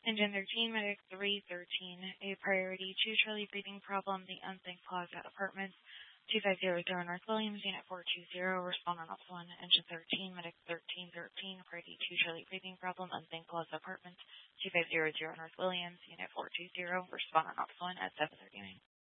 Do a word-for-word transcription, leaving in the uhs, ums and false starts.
Engine thirteen, Medic three thirteen, a priority two Charlie breathing problem, the Unthink Plaza Apartments, two five zero zero North Williams, Unit four two zero, respond on Ops one, Engine thirteen, Medic thirteen thirteen, priority two Charlie breathing problem, Unthink Plaza Apartments, two five zero zero North Williams, Unit four two zero, respond on Ops one at seven thirty-nine.